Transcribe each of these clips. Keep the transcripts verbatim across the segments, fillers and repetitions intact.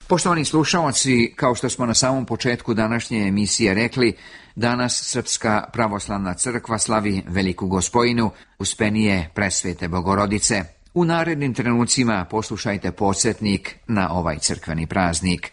Poštovani slušalci, kao što smo na samom početku današnje emisije rekli, danas Srpska pravoslavna crkva slavi Veliku Gospojinu, Uspenije Presvete Bogorodice. U narednim trenucima poslušajte podsjetnik na ovaj crkveni praznik.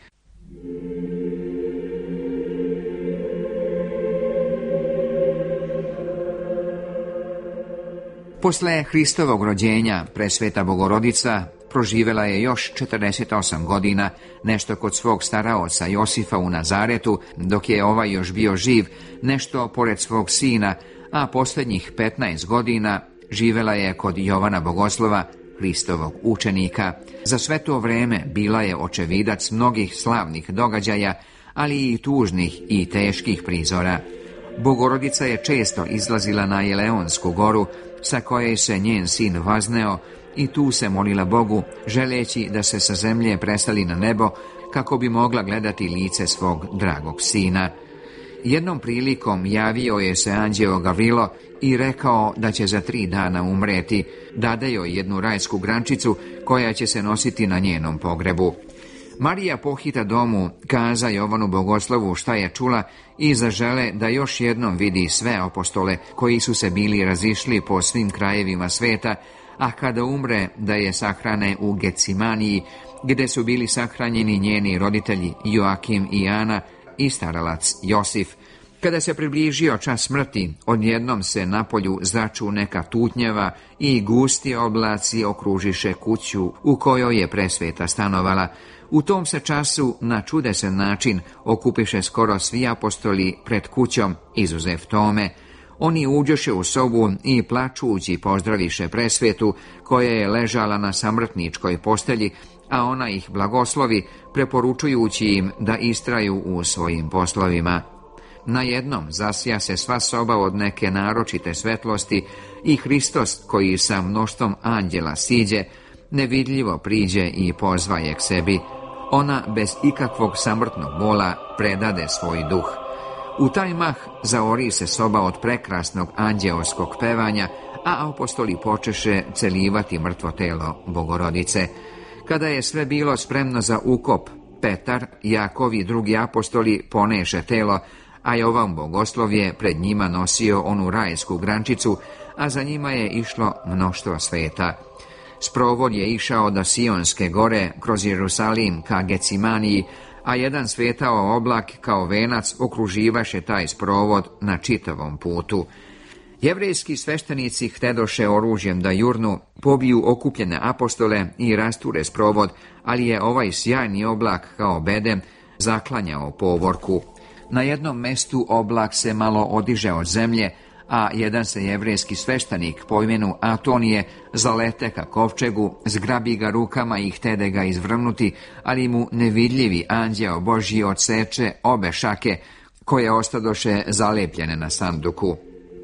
Posle Hristovog rođenja Presveta Bogorodica proživjela je još četrdeset osam godina, nešto kod svog staraoca Josifa u Nazaretu, dok je ovaj još bio živ, nešto pored svog sina, a posljednjih petnaest godina živjela je kod Jovana Bogoslova, Hristovog učenika. Za sve to vreme bila je očevidac mnogih slavnih događaja, ali i tužnih i teških prizora. Bogorodica je često izlazila na Eleonsku goru, sa koje se njen sin vazneo, i tu se molila Bogu, želeći da se sa zemlje preseli na nebo, kako bi mogla gledati lice svog dragog sina. Jednom prilikom javio je se anđeo Gavrilo i rekao da će za tri dana umreti, dade joj jednu rajsku grančicu koja će se nositi na njenom pogrebu. Marija pohita domu, kaza Jovanu Bogoslovu šta je čula i zažele da još jednom vidi sve apostole koji su se bili razišli po svim krajevima sveta, a kada umre da je sahrane u Gecimaniji, gdje su bili sahranjeni njeni roditelji Joakim i Ana i staralac Josif. Kada se približio čas smrti, odjednom se napolju zraču neka tutnjava i gusti oblaci okružiše kuću u kojoj je presveta stanovala. U tom se času na čudesan način okupiše skoro svi apostoli pred kućom, izuzev Tome. Oni uđoše u sobu i plačući pozdraviše presvetu, koja je ležala na samrtničkoj postelji, a ona ih blagoslovi, preporučujući im da istraju u svojim poslovima. Najednom zasja se sva soba od neke naročite svetlosti i Hristos, koji sa mnoštvom anđela siđe, nevidljivo priđe i pozvaje k sebi. Ona bez ikakvog samrtnog bola predade svoj duh. U taj mah zaori se soba od prekrasnog anđeoskog pevanja, a apostoli počeše celivati mrtvo telo Bogorodice. Kada je sve bilo spremno za ukop, Petar, Jakov i drugi apostoli poneše telo, a Jovan Bogoslov je pred njima nosio onu rajsku grančicu, a za njima je išlo mnoštvo sveta. Sprovod je išao do Sionske gore kroz Jerusalim ka Gecimaniji, a jedan svetao oblak kao venac okruživaše taj sprovod na čitavom putu. Jevrejski sveštenici htedoše oružjem da jurnu, pobiju okupljene apostole i rasture sprovod, ali je ovaj sjajni oblak kao bedem zaklanjao povorku. Na jednom mestu oblak se malo odiže od zemlje, a jedan se jevrejski sveštenik po imenu Atonije zalete ka kovčegu, zgrabi ga rukama i htede ga izvrnuti, ali mu nevidljivi anđeo Božji odseče obe šake, koje ostadoše zalepljene na sanduku.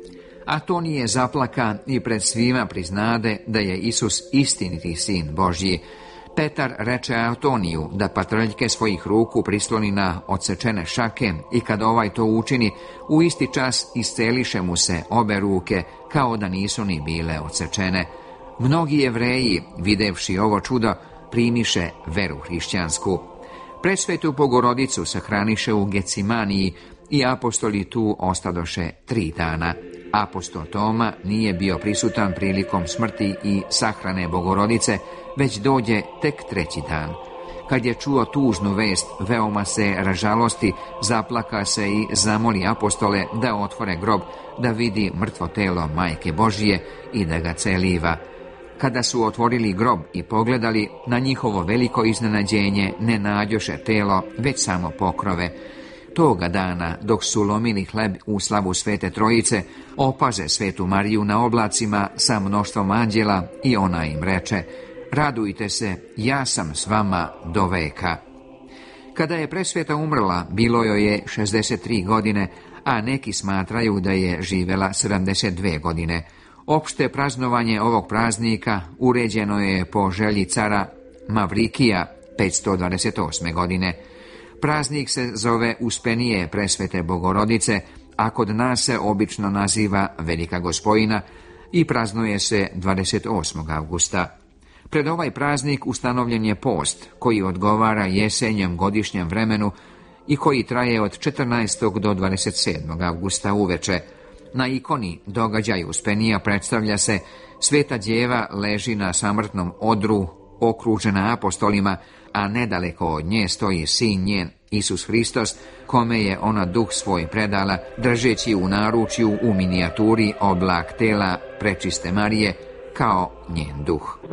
Atonije zaplaka i pred svima priznade da je Isus istiniti sin Božji. Petar reče Atoniju da patrljke svojih ruku prisloni na odsečene šake i kad ovaj to učini, u isti čas isceliše mu se obe ruke kao da nisu ni bile odsečene. Mnogi Jevreji, videvši ovo čudo, primiše veru hrišćansku. Presvetu Bogorodicu sahraniše u Gecimaniji i apostoli tu ostadoše tri dana. Apostol Toma nije bio prisutan prilikom smrti i sahrane Bogorodice, već dođe tek treći dan. Kad je čuo tužnu vest, veoma se ražalosti, zaplaka se i zamoli apostole da otvore grob, da vidi mrtvo telo Majke Božije i da ga celiva. Kada su otvorili grob i pogledali, na njihovo veliko iznenađenje ne nađoše telo, već samo pokrove. Toga dana, dok su lomili hleb u slavu Svete Trojice, opaze Svetu Mariju na oblacima sa mnoštvom anđela i ona im reče: radujte se, ja sam s vama do veka. Kada je presveta umrla, bilo joj je šezdeset tri godine, a neki smatraju da je živela sedamdeset dve godine. Opšte praznovanje ovog praznika uređeno je po želji cara Mavrikija petsto dvadeset osme godine. Praznik se zove Uspenije Presvete Bogorodice, a kod nas se obično naziva Velika Gospojina i praznuje se dvadeset osmog avgusta. Pred ovaj praznik ustanovljen je post koji odgovara jesenjem godišnjem vremenu i koji traje od četrnaestog do dvadeset sedmog avgusta uveče. Na ikoni događaj Uspenija predstavlja se Sveta djeva leži na samrtnom odru, okružena apostolima, a nedaleko od nje stoji sin njen, Isus Hristos, kome je ona duh svoj predala, držeći u naručju u minijaturi oblak tela prečiste Marije kao njen duh.